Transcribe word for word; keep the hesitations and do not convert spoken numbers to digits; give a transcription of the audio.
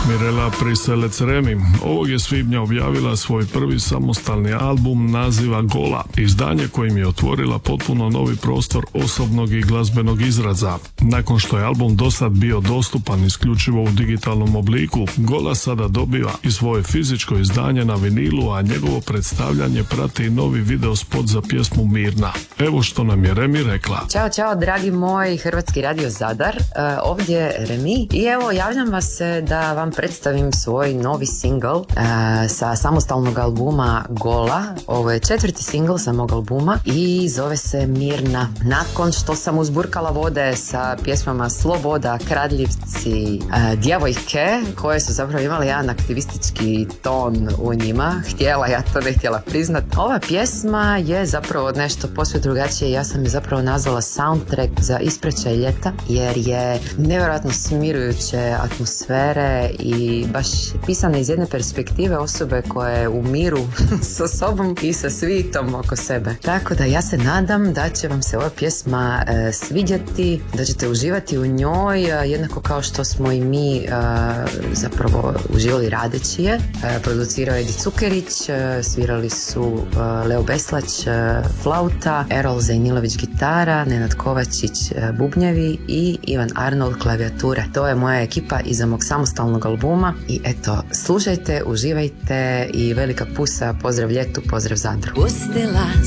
Mirela Priselec-Remi ovog je svibnja objavila svoj prvi samostalni album naziva Gola, izdanje kojim je otvorila potpuno novi prostor osobnog i glazbenog izraza. Nakon što je album dosad bio dostupan isključivo u digitalnom obliku, Gola sada dobiva i svoje fizičko izdanje na vinilu, a njegovo predstavljanje prati novi videospot za pjesmu Mirna. Evo što nam je Remi rekla. Ćao, čao, dragi moj Hrvatski radio Zadar, uh, ovdje je Remi i evo javljam vas se da vam predstavim svoj novi single uh, sa samostalnog albuma Gola. Ovo je četvrti single sa mog albuma i zove se Mirna. Nakon što sam uzburkala vode sa pjesmama Sloboda, Kradljivci, uh, Djevojke, koje su zapravo imale jedan aktivistički ton u njima, htjela ja to ne htjela priznat, ova pjesma je zapravo nešto posve drugačije. Ja sam je zapravo nazvala soundtrack za ispraćaj ljeta, jer je nevjerojatno smirujuće atmosfere i baš pisana iz jedne perspektive osobe koja je u miru sa sobom i sa svitom oko sebe. Tako da ja se nadam da će vam se ova pjesma e, svidjeti, da ćete uživati u njoj, e, jednako kao što smo i mi e, zapravo uživali radeći je. E, producirao je Edi Cukerić, e, svirali su e, Leo Beslać, e, flauta, Erol Zajnilović gitara, Nenad Kovačić e, bubnjevi i Ivan Arnold klavijature. To je moja ekipa iza mog samostalnog albuma i eto, slušajte, uživajte i velika pusa, pozdrav ljetu, pozdrav Zadru. Pustila